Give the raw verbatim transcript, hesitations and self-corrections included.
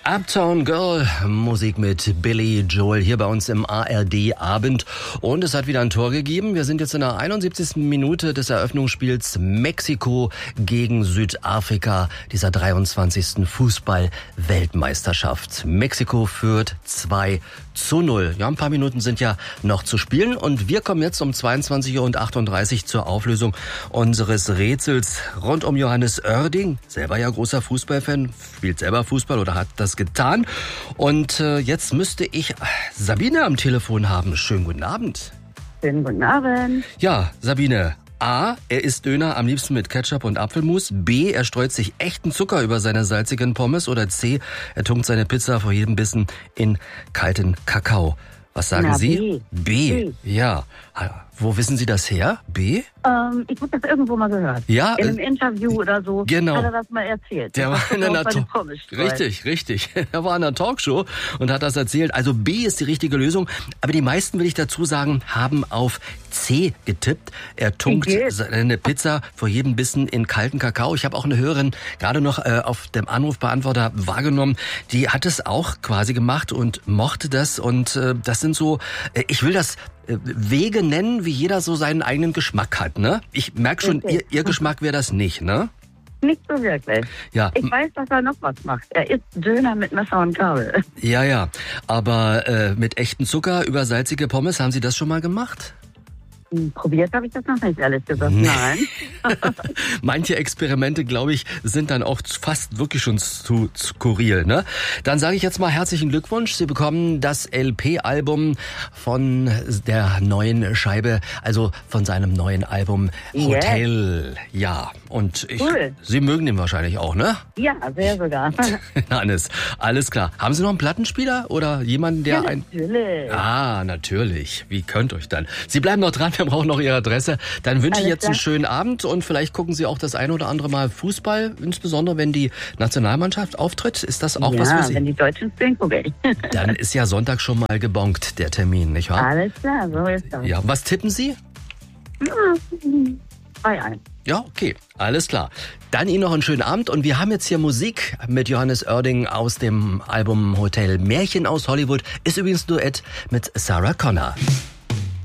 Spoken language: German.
Uptown Girl, Musik mit Billy Joel hier bei uns im A R D-Abend. Und es hat wieder ein Tor gegeben. Wir sind jetzt in der einundsiebzigsten Minute des Eröffnungsspiels Mexiko gegen Südafrika, dieser dreiundzwanzigsten Fußball-Weltmeisterschaft. Mexiko führt zwei zu null. Ja, ein paar Minuten sind ja noch zu spielen und wir kommen jetzt um zweiundzwanzig Uhr achtunddreißig zur Auflösung unseres Rätsels rund um Johannes Oerding. Selber ja großer Fußballfan, spielt selber Fußball oder hat das getan. Und äh, jetzt müsste ich Sabine am Telefon haben. Schönen guten Abend. Schönen guten Abend. Ja, Sabine. A, er isst Döner am liebsten mit Ketchup und Apfelmus. B, er streut sich echten Zucker über seine salzigen Pommes. Oder C, er tunkt seine Pizza vor jedem Bissen in kalten Kakao. Was sagen Na, Sie? B. B. Ja. Wo wissen Sie das her? B? Ähm, ich habe das irgendwo mal gehört. Ja. In einem Interview oder so. Genau. Hat er das mal erzählt. Der war in einer To- Richtig, richtig. Er war in einer Talkshow und hat das erzählt. Also B ist die richtige Lösung. Aber die meisten, will ich dazu sagen, haben auf C getippt. Er tunkt seine Pizza vor jedem Bissen in kalten Kakao. Ich habe auch eine Hörerin gerade noch äh, auf dem Anrufbeantworter wahrgenommen. Die hat es auch quasi gemacht und mochte das. Und äh, das sind so, äh, ich will das äh, Wege nennen, wie jeder so seinen eigenen Geschmack hat. Ne? Ich merke schon, ihr, ihr Geschmack wäre das nicht, ne? Nicht so wirklich. Ja. Ich weiß, dass er noch was macht. Er isst Döner mit Messer und Gabel. Ja, ja. Aber äh, mit echten Zucker über salzige Pommes, haben Sie das schon mal gemacht? Probiert habe ich das noch nicht, ehrlich gesagt. Nein. Manche Experimente, glaube ich, sind dann auch fast wirklich schon zu skurril, ne? Dann sage ich jetzt mal herzlichen Glückwunsch. Sie bekommen das L P-Album von der neuen Scheibe, also von seinem neuen Album Hotel. Yes. Ja, und ich, cool. Sie mögen den wahrscheinlich auch, ne? Ja, sehr sogar. Hannes, alles klar. Haben Sie noch einen Plattenspieler oder jemanden, der ja, ein... natürlich. Ah, natürlich. Wie könnt euch dann? Sie bleiben noch dran, wir brauchen noch Ihre Adresse. Dann wünsche ich jetzt einen schönen Abend und vielleicht gucken Sie auch das ein oder andere Mal Fußball, insbesondere wenn die Nationalmannschaft auftritt. Ist das auch ja, was für Sie? Wenn die Deutschen spielen, gucke ich. Dann ist ja Sonntag schon mal gebongt, der Termin, nicht wahr? Alles klar, so ist das. Ja, was tippen Sie? zwei eins. Ja, okay, alles klar. Dann Ihnen noch einen schönen Abend und wir haben jetzt hier Musik mit Johannes Oerding aus dem Album Hotel. Märchen aus Hollywood ist übrigens ein Duett mit Sarah Connor.